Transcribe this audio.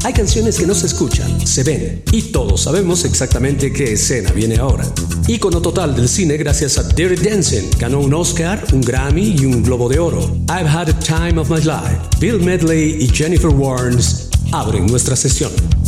Hay canciones que no se escuchan, se ven, y todos sabemos exactamente qué escena viene ahora. Ícono total del cine gracias a Dirty Dancing, ganó un Oscar, un Grammy y un Globo de Oro. I've Had a Time of My Life, Bill Medley y Jennifer Warnes abren nuestra sesión.